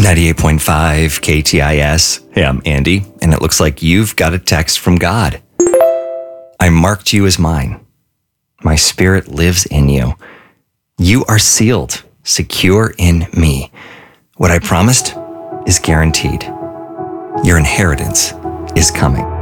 98.5 KTIS. Hey, I'm Andy, and it looks like you've got a text from God. I marked you as mine. My spirit lives in you. You are sealed, secure in me. What I promised is guaranteed. Your inheritance is coming.